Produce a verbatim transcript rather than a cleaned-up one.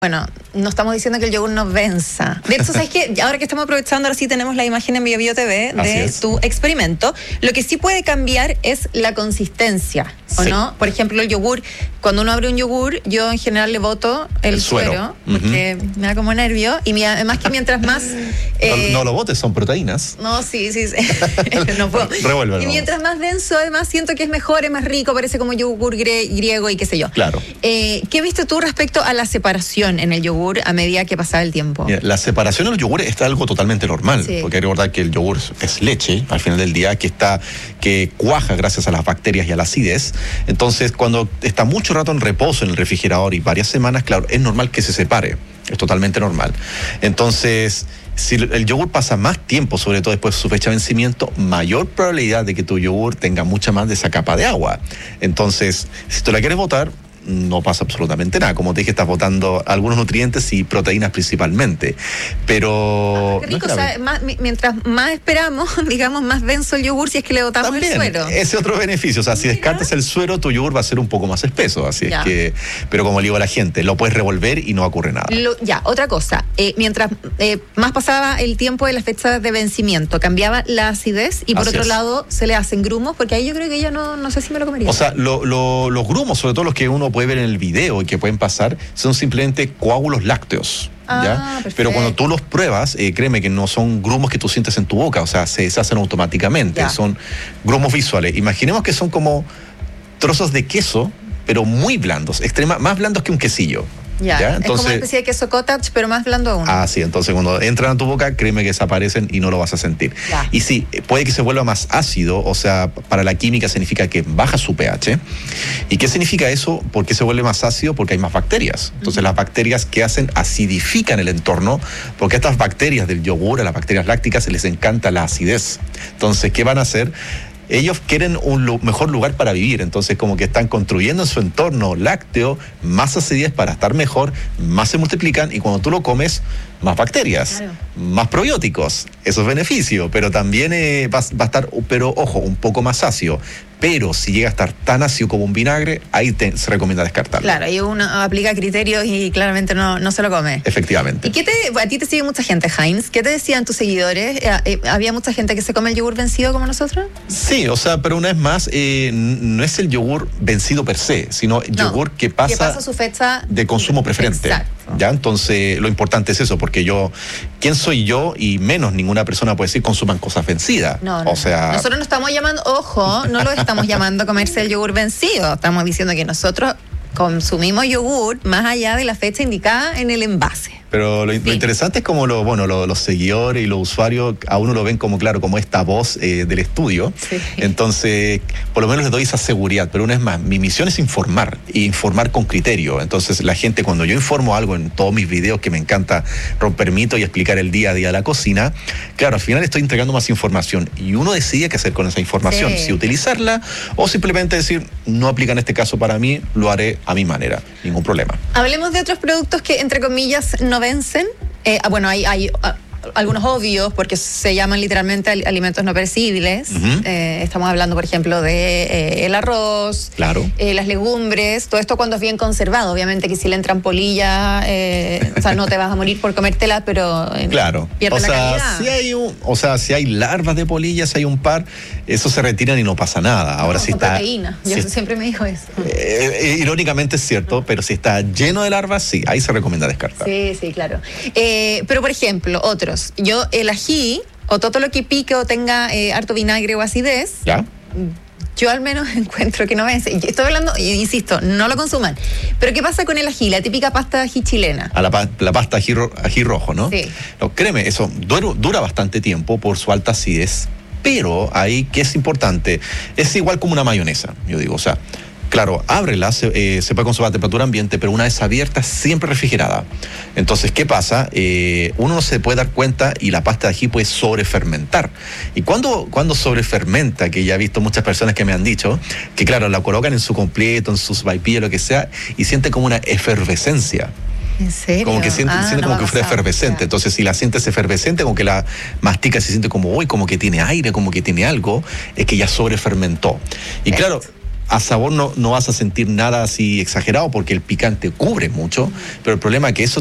Bueno, no estamos diciendo que el yogur nos venza. De hecho, ¿sabes qué? Ahora que estamos aprovechando, ahora sí tenemos la imagen en BioBio T V de tu experimento. Lo que sí puede cambiar es la consistencia, ¿o sí. no? Por ejemplo, el yogur, cuando uno abre un yogur, yo en general le boto el, el suero, suero porque uh-huh. me da como nervio. Y mi, además que mientras más... Eh, no, no lo botes, son proteínas. No, sí, sí, sí. no puedo. Revuélvelo. Y mientras más denso, además, siento que es mejor, es más rico, parece como yogur gre- griego y qué sé yo. Claro. Eh, ¿Qué viste tú respecto a la separación en el yogur a medida que pasaba el tiempo? Mira, la separación de los yogures está algo totalmente normal, sí. porque hay que recordar que el yogur es leche, al final del día, que está que cuaja gracias a las bacterias y a la acidez. Entonces, cuando está mucho rato en reposo en el refrigerador y varias semanas, claro, es normal que se separe, es totalmente normal. Entonces, si el yogur pasa más tiempo, sobre todo después de su fecha de vencimiento, mayor probabilidad de que tu yogur tenga mucha más de esa capa de agua. Entonces, si tú la quieres botar, no pasa absolutamente nada. Como te dije, estás botando algunos nutrientes y proteínas principalmente. Pero... Ah, qué rico, no, o sea, más, mientras más esperamos, digamos, más denso el yogur si es que le botamos también, el suero. Ese otro beneficio. O sea, si Mira. descartas el suero, tu yogur va a ser un poco más espeso. Así ya. es que... Pero como le digo a la gente, lo puedes revolver y no ocurre nada. Lo, ya, otra cosa. Eh, mientras eh, más pasaba el tiempo de la fecha de vencimiento, cambiaba la acidez y por Así otro es. lado se le hacen grumos, porque ahí yo creo que ella no, no sé si me lo comería. O sea, lo, lo, los grumos, sobre todo los que uno puede ver en el video y que pueden pasar, son simplemente coágulos lácteos. Ah, ¿ya? Pero cuando tú los pruebas, eh, créeme que no son grumos que tú sientes en tu boca, o sea, se deshacen automáticamente, ya. son grumos visuales. Imaginemos que son como trozos de queso, pero muy blandos, extrema, más blandos que un quesillo. Ya, ¿Ya? Entonces, es como una especie de queso cottage, pero más blando aún. Ah, sí, entonces cuando entran a tu boca, créeme que desaparecen y no lo vas a sentir. Ya. Y sí, puede que se vuelva más ácido, o sea, para la química significa que baja su pH. ¿Y qué significa eso? ¿Por qué se vuelve más ácido? Porque hay más bacterias. Entonces uh-huh. las bacterias que hacen acidifican el entorno, porque a estas bacterias del yogur, a las bacterias lácticas, les encanta la acidez. Entonces, ¿qué van a hacer? Ellos quieren un lu- mejor lugar para vivir, entonces como que están construyendo en su entorno lácteo más acidez para estar mejor, más se multiplican y cuando tú lo comes, más bacterias, claro. más probióticos, eso es beneficio, pero también eh, va, va a estar, pero ojo, un poco más ácido. Pero si llega a estar tan ácido como un vinagre, ahí te, se recomienda descartarlo. Claro, ahí uno aplica criterios y claramente no, no se lo come. Efectivamente. ¿Y qué te, a ti te sigue mucha gente, Heinz? ¿Qué te decían tus seguidores? ¿Había mucha gente que se come el yogur vencido como nosotros? Sí, o sea, pero una vez más, eh, no es el yogur vencido per se, sino el no, yogur que pasa, que pasa su fecha de consumo preferente. Exacto. ¿Ya? Entonces, lo importante es eso, porque yo, ¿quién soy yo? Y menos ninguna persona puede decir consuman cosas vencidas. No, no, o sea... Nosotros no estamos llamando, ojo, no lo estamos llamando a comerse el yogur vencido. Estamos diciendo que nosotros consumimos yogur más allá de la fecha indicada en el envase. Pero lo, sí. lo interesante es como lo, bueno, lo, los seguidores y los usuarios a uno lo ven como, claro, como esta voz eh, del estudio. Sí. Entonces, por lo menos les doy esa seguridad. Pero una vez más, mi misión es informar, y informar con criterio. Entonces, la gente, cuando yo informo algo en todos mis videos, que me encanta romper mitos y explicar el día a día de la cocina, claro, al final estoy entregando más información. Y uno decide qué hacer con esa información. Sí. Si utilizarla o simplemente decir, no aplica en este caso para mí, lo haré a mi manera. Ningún problema. Hablemos de otros productos que, entre comillas, no vencen. Eh, bueno, hay, hay uh, algunos obvios porque se llaman literalmente alimentos no perecibles. Uh-huh. Eh, estamos hablando, por ejemplo, de eh, el arroz, claro. eh, las legumbres, todo esto cuando es bien conservado. Obviamente que si le entran polilla, eh, o sea, no te vas a morir por comértela, pero eh, claro. pierde o la sea, calidad. Si hay un, o sea, si hay larvas de polilla, si hay un par, eso se retiran y no pasa nada. Ahora no, si con está... proteína. Yo si, siempre me dijo eso. Eh, eh, irónicamente es cierto, pero si está lleno de larvas, sí, ahí se recomienda descartar. Sí, sí, claro. Eh, pero, por ejemplo, otros. Yo, el ají, o todo lo que pique o tenga eh, harto vinagre o acidez, ¿ya? Yo al menos encuentro que no vence. Estoy hablando, insisto, no lo consuman. Pero ¿qué pasa con el ají? La típica pasta de ají chilena. A la, la pasta ají, ro, ají rojo, ¿no? Sí. No, créeme, eso dura, dura bastante tiempo por su alta acidez, pero ahí, que es importante, es igual como una mayonesa, yo digo, o sea... Claro, ábrela, se, eh, se puede consumir a temperatura ambiente, pero una vez abierta, siempre refrigerada. Entonces, ¿qué pasa? Eh, uno no se puede dar cuenta y la pasta de ají puede sobrefermentar. Y cuando, cuando sobrefermenta, que ya he visto muchas personas que me han dicho, que claro, la colocan en su completo, en sus vaipillas, lo que sea, y siente como una efervescencia. ¿En serio? Como que siente, ah, siente no como que fuera efervescente. Claro. Entonces, si la sientes efervescente, como que la mastica y se siente como, uy, como que tiene aire, como que tiene algo, es que ya sobrefermentó. Y claro, a sabor no, no vas a sentir nada así exagerado porque el picante cubre mucho, pero el problema es que eso